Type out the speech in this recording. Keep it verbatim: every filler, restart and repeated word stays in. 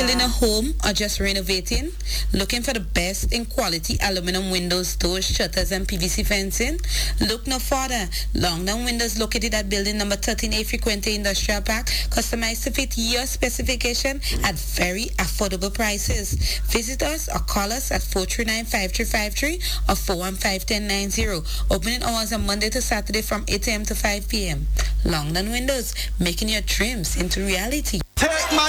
building a home or just renovating? Looking for the best in quality aluminum windows, doors, shutters, and P V C fencing? Look no further. Longdown Windows, located at building number thirteen A Frequente Industrial Park, customized to fit your specification at very affordable prices. Visit us or call us at four three nine, five three five three or four one five, one zero nine zero. Opening hours on Monday to Saturday from eight a.m. to five p.m. Longdown Windows, making your dreams into reality. Take my